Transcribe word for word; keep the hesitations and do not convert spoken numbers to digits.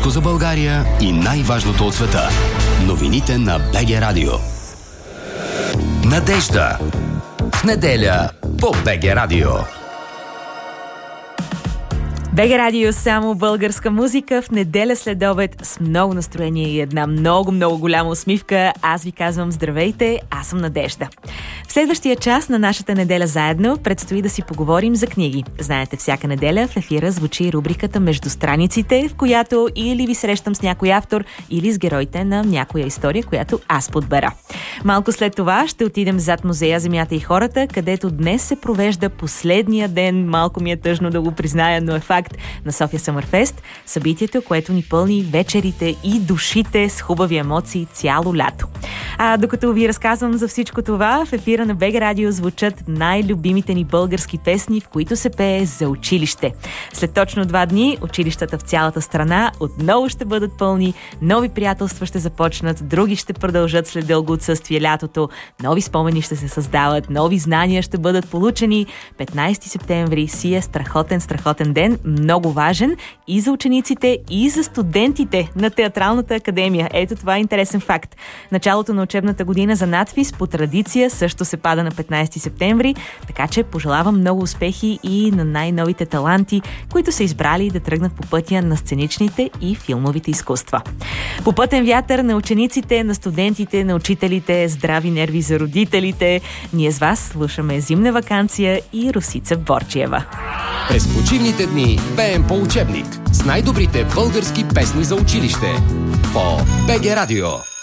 Всичко за България и най-важното от света. Новините на БГ Радио. Надежда. В неделя по БГ Радио. БГ Радио, само българска музика в неделя след обед с много настроение и една много-много голяма усмивка. Аз ви казвам здравейте, аз съм Надежда. В следващия час на нашата неделя заедно предстои да си поговорим за книги. Знаете, всяка неделя в ефира звучи рубриката Между страниците, в която или ви срещам с някой автор, или с героите на някоя история, която аз подбера. Малко след това ще отидем зад музея Земята и хората, където днес се провежда последния ден, малко ми е тъжно да го призная, но е факт, на София Съмърфест, събитието, което ни пълни вечерите и душите с хубави емоции цяло лято. А докато ви разказвам за всичко това, в ефира на БГ Радио звучат най-любимите ни български песни, в които се пее за училище. След точно два дни училищата в цялата страна отново ще бъдат пълни, нови приятелства ще започнат, други ще продължат след дълго отсъствие лятото, нови спомени ще се създават, нови знания ще бъдат получени. петнайсети септември си е страхотен, страхотен ден, много важен и за учениците, и за студентите на Театралната академия. Ето, това е интересен факт. Началото на учебната година за надпис по традиция също се пада на петнайсети септември, така че пожелавам много успехи и на най-новите таланти, които са избрали да тръгнат по пътя на сценичните и филмовите изкуства. По пътен вятър на учениците, на студентите, на учителите, здрави нерви за родителите. Ние с вас слушаме Зимна ваканция и Росица Борчиева. През почивните дни пеем по учебник с най-добрите български песни за училище по БГ Радио.